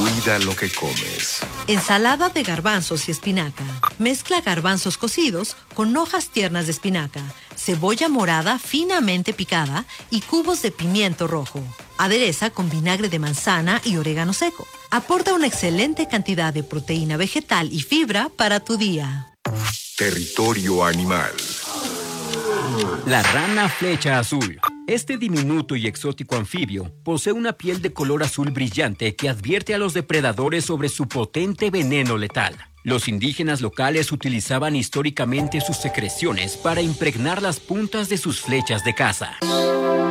Cuida lo que comes. Ensalada de garbanzos y espinaca. Mezcla garbanzos cocidos con hojas tiernas de espinaca, cebolla morada finamente picada y cubos de pimiento rojo. Adereza con vinagre de manzana y orégano seco. Aporta una excelente cantidad de proteína vegetal y fibra para tu día. Territorio animal. La rana flecha azul. Este diminuto y exótico anfibio posee una piel de color azul brillante que advierte a los depredadores sobre su potente veneno letal. Los indígenas locales utilizaban históricamente sus secreciones para impregnar las puntas de sus flechas de caza.